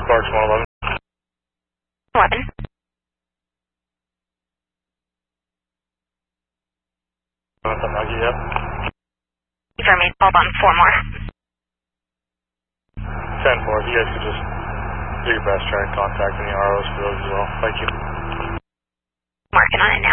Clark's 111. 11. Nothing Nuggy yet. For me, hold on, 4 more. 10-4, if you guys could just do your best trying to contact any ROs for those as well. Thank you. Working on it now.